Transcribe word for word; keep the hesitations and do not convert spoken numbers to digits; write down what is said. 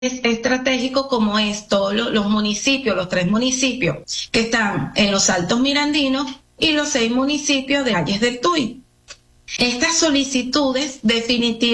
estratégico como es todos los municipios, los tres municipios que están en los Altos Mirandinos y los seis municipios de Valles del Tuy. Estas solicitudes definitivamente